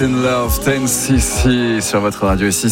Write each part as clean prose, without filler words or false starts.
In Love, 10cc sur votre radio ici,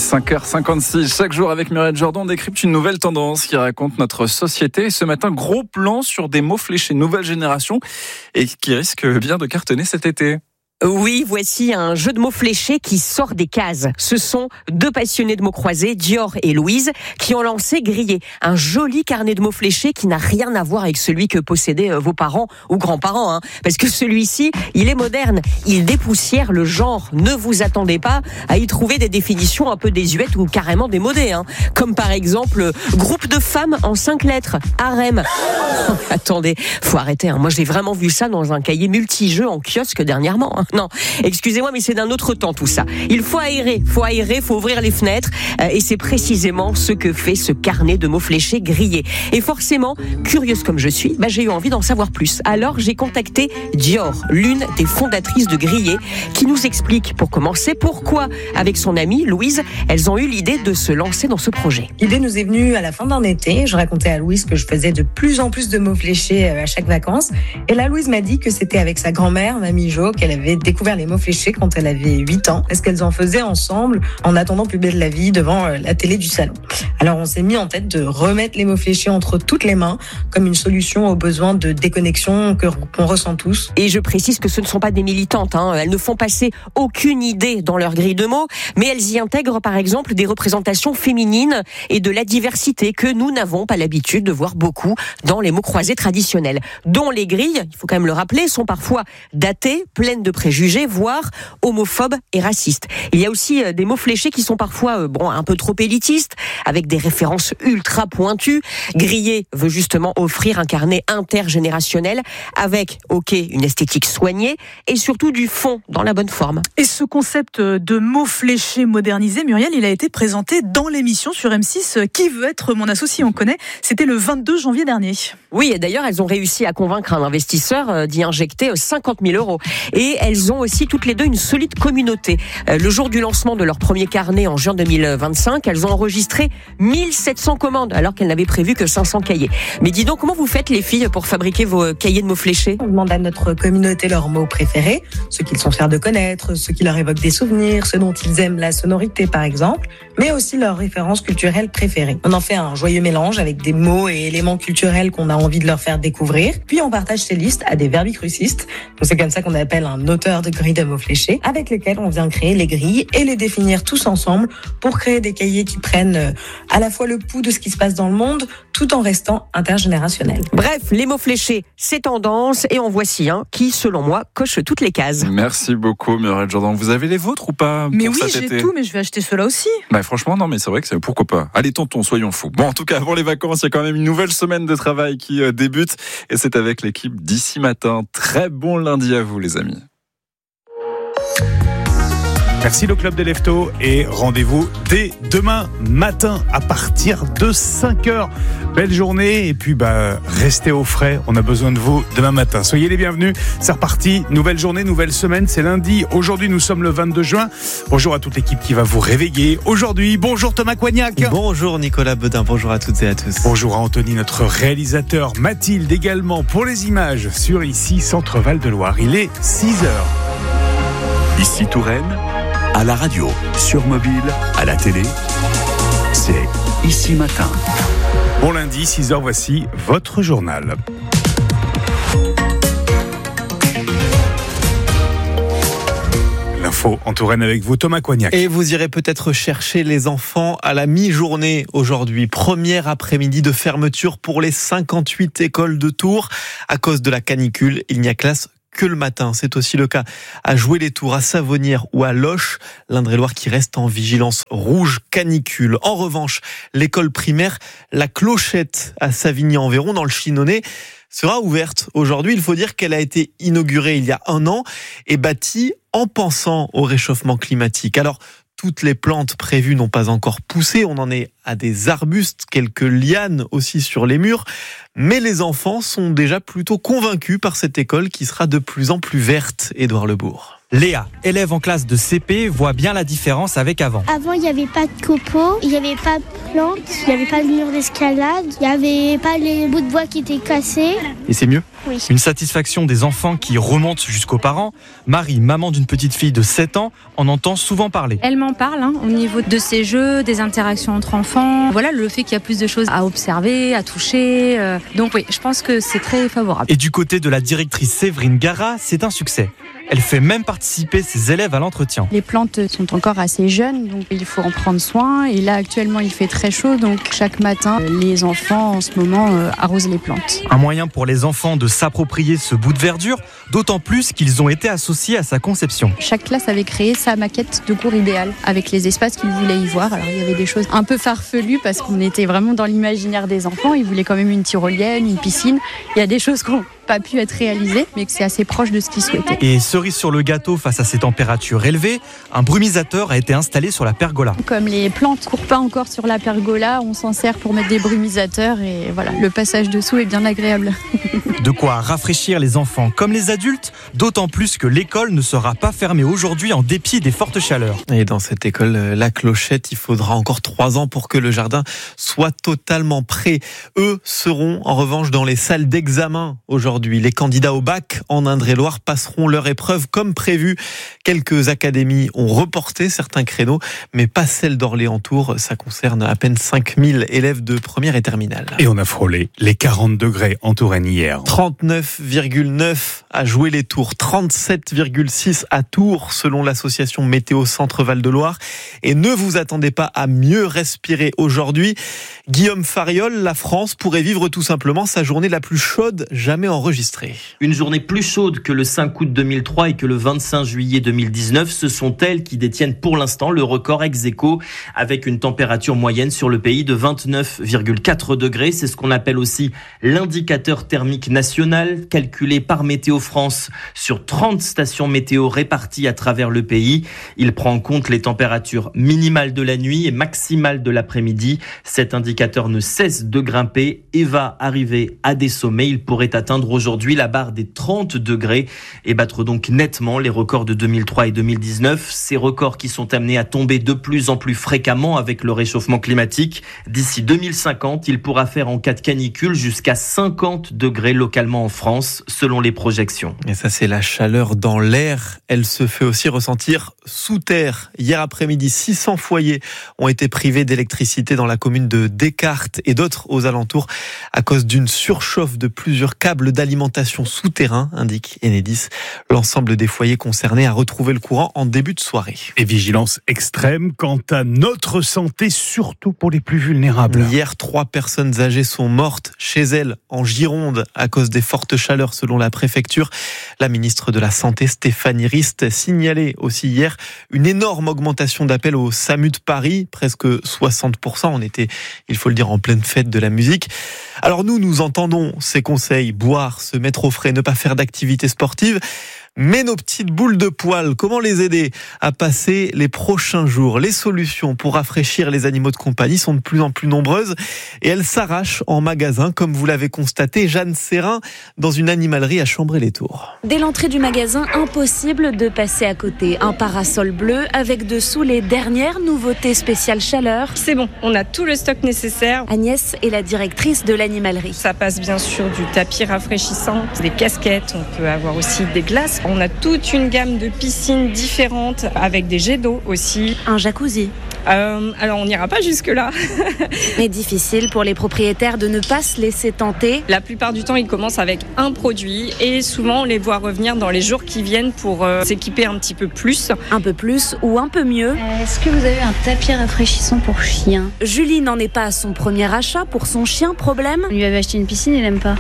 5h56. Chaque jour avec Muriel Jourdan, on décrypte une nouvelle tendance qui raconte notre société. Et ce matin, gros plan sur des mots fléchés nouvelle génération et qui risque bien de cartonner cet été. Oui, voici un jeu de mots fléchés qui sort des cases. Ce sont deux passionnés de mots croisés, Dior et Louise, qui ont lancé Grillé, un joli carnet de mots fléchés qui n'a rien à voir avec celui que possédaient vos parents ou grands-parents. Parce que celui-ci, il est moderne, il dépoussière le genre. Ne vous attendez pas à y trouver des définitions un peu désuètes ou carrément démodées. Comme par exemple, groupe de femmes en 5 lettres, harem. Attendez, faut arrêter. Moi, j'ai vraiment vu ça dans un cahier multijeux en kiosque dernièrement. Non, excusez-moi, mais c'est d'un autre temps tout ça. Il faut aérer, faut ouvrir les fenêtres. Et c'est précisément ce que fait ce carnet de mots fléchés Grillé. Et forcément, curieuse comme je suis, j'ai eu envie d'en savoir plus. Alors j'ai contacté Dior, l'une des fondatrices de Grillé, qui nous explique, pour commencer, pourquoi, avec son amie Louise, elles ont eu l'idée de se lancer dans ce projet. L'idée nous est venue à la fin d'un été. Je racontais à Louise que je faisais de plus en plus de mots fléchés à chaque vacances. Et là, Louise m'a dit que c'était avec sa grand-mère, Mamie Jo, qu'elle avait découvert les mots fléchés quand elle avait 8 ans, parce qu'elles en faisaient ensemble en attendant Plus belle la vie devant la télé du salon. Alors on s'est mis en tête de remettre les mots fléchés entre toutes les mains comme une solution aux besoins de déconnexion qu'on ressent tous. Et je précise que ce ne sont pas des militantes, elles ne font passer aucune idée dans leur grille de mots, mais elles y intègrent par exemple des représentations féminines et de la diversité que nous n'avons pas l'habitude de voir beaucoup dans les mots croisés traditionnels, dont les grilles, il faut quand même le rappeler, sont parfois datées, pleines de préjugés, voire homophobes et racistes. Il y a aussi des mots fléchés qui sont parfois un peu trop élitistes, avec des références ultra pointues. Grillé veut justement offrir un carnet intergénérationnel avec, une esthétique soignée et surtout du fond dans la bonne forme. Et ce concept de mots fléchés modernisés, Muriel, il a été présenté dans l'émission sur M6 Qui veut être mon associé, on connaît. C'était le 22 janvier dernier. Oui, et d'ailleurs, elles ont réussi à convaincre un investisseur d'y injecter 50 000 €. Et elles ont aussi toutes les deux une solide communauté. Le jour du lancement de leur premier carnet en juin 2025, elles ont enregistré 1700 commandes alors qu'elles n'avaient prévu que 500 cahiers. Mais dis donc, comment vous faites les filles pour fabriquer vos cahiers de mots fléchés ? On demande à notre communauté leurs mots préférés, ceux qu'ils sont fiers de connaître, ceux qui leur évoquent des souvenirs, ceux dont ils aiment la sonorité par exemple, mais aussi leurs références culturelles préférées. On en fait un joyeux mélange avec des mots et éléments culturels qu'on a envie de leur faire découvrir. Puis on partage ces listes à des verbicrucistes. Donc c'est comme ça qu'on appelle un auteur de grilles de mots fléchés, avec lesquels on vient créer les grilles et les définir tous ensemble pour créer des cahiers qui prennent à la fois le pouls de ce qui se passe dans le monde, tout en restant intergénérationnels. Bref, les mots fléchés, c'est tendance, et en voici un qui, selon moi, coche toutes les cases. Merci beaucoup Muriel Jourdan. Vous avez les vôtres ou pas? Mais oui, j'ai tout, mais je vais acheter ceux-là aussi. Franchement, non, mais c'est vrai que c'est pourquoi pas. Allez, tonton, soyons fous. Bon, en tout cas, avant les vacances, il y a quand même une nouvelle semaine de travail qui débute, et c'est avec l'équipe d'ici matin. Très bon lundi à vous, les amis. Merci le Club des Leftos et rendez-vous dès demain matin à partir de 5h. Belle journée et puis restez au frais, on a besoin de vous demain matin. Soyez les bienvenus, c'est reparti, nouvelle journée, nouvelle semaine, c'est lundi. Aujourd'hui nous sommes le 22 juin. Bonjour à toute l'équipe qui va vous réveiller aujourd'hui. Bonjour Thomas Coignac. Bonjour Nicolas Bedin, bonjour à toutes et à tous. Bonjour à Anthony, notre réalisateur. Mathilde également pour les images sur ici Centre Val de Loire. Il est 6h. Ici Touraine, à la radio, sur mobile, à la télé, c'est Ici Matin. Bon lundi, 6h, voici votre journal. L'info en Touraine avec vous, Thomas Coignac. Et vous irez peut-être chercher les enfants à la mi-journée aujourd'hui. Première après-midi de fermeture pour les 58 écoles de Tours. À cause de la canicule, il n'y a classe que le matin. C'est aussi le cas à Joué-les-Tours, à Savonnières ou à Loches. l'Indre-et-Loire qui reste en vigilance rouge canicule. En revanche, l'école primaire La Clochette à Savigny-en-Véron, dans le Chinonais, sera ouverte aujourd'hui. Il faut dire qu'elle a été inaugurée il y a 1 an et bâtie en pensant au réchauffement climatique. Alors, toutes les plantes prévues n'ont pas encore poussé. On en est à des arbustes, quelques lianes aussi sur les murs. Mais les enfants sont déjà plutôt convaincus par cette école qui sera de plus en plus verte, Édouard Lebourg. Léa, élève en classe de CP, voit bien la différence avec avant. Avant, il n'y avait pas de copeaux, il n'y avait pas de plantes, il n'y avait pas de mur d'escalade, il n'y avait pas les bouts de bois qui étaient cassés. Et c'est mieux ? Oui. Une satisfaction des enfants qui remonte jusqu'aux parents. Marie, maman d'une petite fille de 7 ans, en entend souvent parler. Elle m'en parle au niveau de ces jeux, des interactions entre enfants. Voilà, le fait qu'il y a plus de choses à observer, à toucher. Donc oui, je pense que c'est très favorable. Et du côté de la directrice Séverine Gara, c'est un succès. Elle fait même participer ses élèves à l'entretien. Les plantes sont encore assez jeunes, donc il faut en prendre soin. Et là, actuellement, il fait très chaud, donc chaque matin, les enfants, en ce moment, arrosent les plantes. Un moyen pour les enfants de s'approprier ce bout de verdure, d'autant plus qu'ils ont été associés à sa conception. Chaque classe avait créé sa maquette de cours idéale, avec les espaces qu'ils voulaient y voir. Alors, il y avait des choses un peu farfelues, parce qu'on était vraiment dans l'imaginaire des enfants. Ils voulaient quand même une tyrolienne, une piscine. Il y a des choses qu'on pas pu être réalisé, mais que c'est assez proche de ce qu'ils souhaitaient. Et cerise sur le gâteau, face à ces températures élevées, un brumisateur a été installé sur la pergola. Comme les plantes ne courent pas encore sur la pergola, on s'en sert pour mettre des brumisateurs et voilà, le passage dessous est bien agréable. De quoi rafraîchir les enfants comme les adultes, d'autant plus que l'école ne sera pas fermée aujourd'hui en dépit des fortes chaleurs. Et dans cette école, la Clochette, il faudra encore 3 ans pour que le jardin soit totalement prêt. Eux seront en revanche dans les salles d'examen aujourd'hui. Les candidats au bac en Indre-et-Loire passeront leur épreuve comme prévu. Quelques académies ont reporté certains créneaux, mais pas celle d'Orléans-Tours. Ça concerne à peine 5000 élèves de première et terminale. Et on a frôlé les 40 degrés en Touraine hier. 39,9 à jouer les Tours, 37,6 à Tours selon l'association Météo Centre Val-de-Loire. Et ne vous attendez pas à mieux respirer aujourd'hui. Guillaume Fariol, la France pourrait vivre tout simplement sa journée la plus chaude jamais enregistrée. Une journée plus chaude que le 5 août 2003 et que le 25 juillet 2019, ce sont elles qui détiennent pour l'instant le record ex-aequo avec une température moyenne sur le pays de 29,4 degrés. C'est ce qu'on appelle aussi l'indicateur thermique national calculé par Météo France sur 30 stations météo réparties à travers le pays. Il prend en compte les températures minimales de la nuit et maximales de l'après-midi. Cet indicateur ne cesse de grimper et va arriver à des sommets. Il pourrait atteindre aujourd'hui la barre des 30 degrés et battre donc nettement les records de 2003 et 2019. Ces records qui sont amenés à tomber de plus en plus fréquemment avec le réchauffement climatique. D'ici 2050, il pourra faire en cas de canicule jusqu'à 50 degrés localement en France, selon les projections. Et ça, c'est la chaleur dans l'air. Elle se fait aussi ressentir sous terre. Hier après-midi, 600 foyers ont été privés d'électricité dans la commune de Descartes et d'autres aux alentours à cause d'une surchauffe de plusieurs câbles d'alimentation souterrain, indique Enedis. L'ensemble des foyers concernés a retrouvé le courant en début de soirée. Et vigilance extrême quant à notre santé, surtout pour les plus vulnérables. Hier, 3 personnes âgées sont mortes chez elles en Gironde à cause des fortes chaleurs selon la préfecture. La ministre de la Santé, Stéphanie Rist, signalait aussi hier une énorme augmentation d'appels au SAMU de Paris, presque 60%. On était, il faut le dire, en pleine fête de la musique. Alors nous entendons ces conseils, boire, se mettre au frais, ne pas faire d'activité sportive. Mais nos petites boules de poils, comment les aider à passer les prochains jours ? Les solutions pour rafraîchir les animaux de compagnie sont de plus en plus nombreuses et elles s'arrachent en magasin, comme vous l'avez constaté, Jeanne Serrin, dans une animalerie à Chambray-les-Tours. Dès l'entrée du magasin, impossible de passer à côté. Un parasol bleu avec dessous les dernières nouveautés spéciales chaleur. C'est bon, on a tout le stock nécessaire. Agnès est la directrice de l'animalerie. Ça passe bien sûr du tapis rafraîchissant, des casquettes, on peut avoir aussi des glaces. On a toute une gamme de piscines différentes avec des jets d'eau aussi. Un jacuzzi. Alors on n'ira pas jusque-là. Mais difficile pour les propriétaires de ne pas se laisser tenter. La plupart du temps, ils commencent avec un produit et souvent on les voit revenir dans les jours qui viennent pour s'équiper un petit peu plus. Un peu plus ou un peu mieux. Est-ce que vous avez un tapis rafraîchissant pour chien ? Julie n'en est pas à son premier achat pour son chien, problème. On lui avait acheté une piscine, il n'aime pas.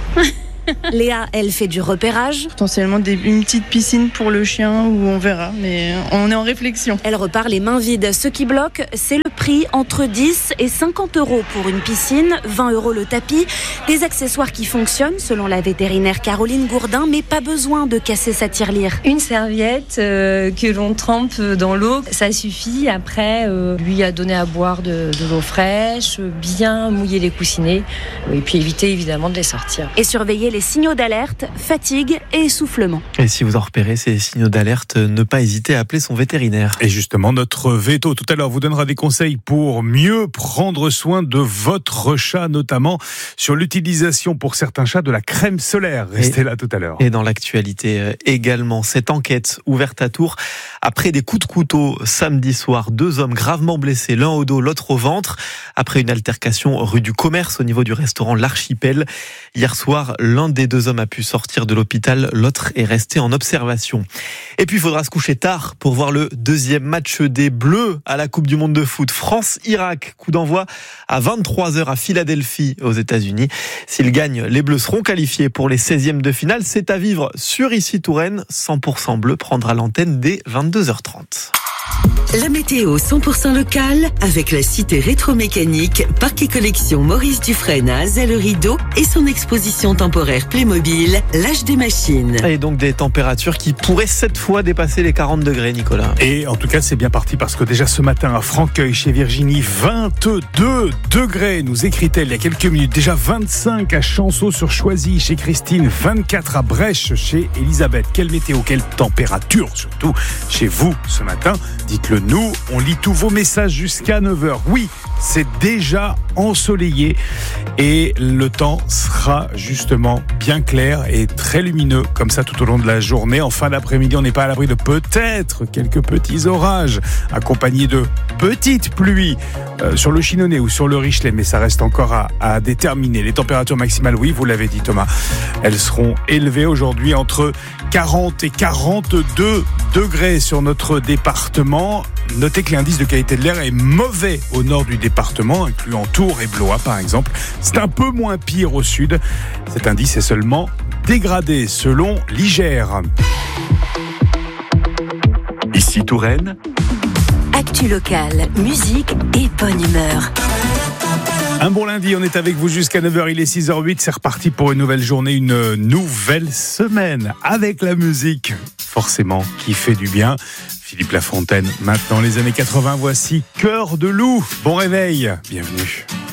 Léa, elle fait du repérage. Potentiellement une petite piscine pour le chien ou on verra, mais on est en réflexion. Elle repart les mains vides. Ce qui bloque, c'est le prix, entre 10 et 50 € pour une piscine, 20 € le tapis. Des accessoires qui fonctionnent selon la vétérinaire Caroline Gourdin, mais pas besoin de casser sa tirelire. Une serviette que l'on trempe dans l'eau, ça suffit. Après, lui a donné à boire de l'eau fraîche, bien mouiller les coussinets et puis éviter évidemment de les sortir. Et surveiller les les signaux d'alerte, fatigue et essoufflement. Et si vous en repérez ces signaux d'alerte, ne pas hésiter à appeler son vétérinaire. Et justement, notre veto tout à l'heure vous donnera des conseils pour mieux prendre soin de votre chat, notamment sur l'utilisation pour certains chats de la crème solaire. Restez là tout à l'heure. Et dans l'actualité également, cette enquête ouverte à Tours après des coups de couteau samedi soir. 2 hommes gravement blessés, l'un au dos, l'autre au ventre, après une altercation rue du Commerce au niveau du restaurant L'Archipel. Hier soir, l'un des 2 hommes a pu sortir de l'hôpital, l'autre est resté en observation. Et puis il faudra se coucher tard pour voir le 2e match des Bleus à la Coupe du Monde de foot. France-Irak, coup d'envoi à 23h à Philadelphie aux États-Unis. S'ils gagnent, les Bleus seront qualifiés pour les 16e de finale. C'est à vivre sur Ici Touraine. 100% Bleu prendra l'antenne dès 22h30. La météo 100% locale avec la cité rétromécanique, parc et collection Maurice Dufresne à Azay-le-Rideau et son exposition temporaire Playmobil, l'âge des machines. Et donc des températures qui pourraient 7 fois dépasser les 40 degrés, Nicolas. Et en tout cas, c'est bien parti parce que déjà ce matin à Franqueuil, chez Virginie, 22 degrés, nous écrit-elle il y a quelques minutes. Déjà 25 à Chanceau-sur-Choisy, chez Christine, 24 à Brèche, chez Elisabeth. Quelle météo, quelle température, surtout chez vous ce matin. Dites-le nous, on lit tous vos messages jusqu'à 9h. Oui, c'est déjà ensoleillé et le temps sera justement bien clair et très lumineux comme ça tout au long de la journée. En fin d'après-midi, on n'est pas à l'abri de peut-être quelques petits orages accompagnés de petites pluies sur le Chinonais ou sur le Richelet, mais ça reste encore à déterminer. Les températures maximales, oui, vous l'avez dit Thomas, elles seront élevées aujourd'hui entre 40 et 42 degrés sur notre département. Notez que l'indice de qualité de l'air est mauvais au nord du département, incluant Tours et Blois par exemple. C'est un peu moins pire au sud. Cet indice est seulement dégradé selon l'IGR. Ici Touraine. Actu locale, musique et bonne humeur. Un bon lundi, on est avec vous jusqu'à 9h, il est 6h08, c'est reparti pour une nouvelle journée, une nouvelle semaine avec la musique, forcément, qui fait du bien. Philippe Lafontaine, maintenant les années 80, voici Cœur de loup. Bon réveil, bienvenue.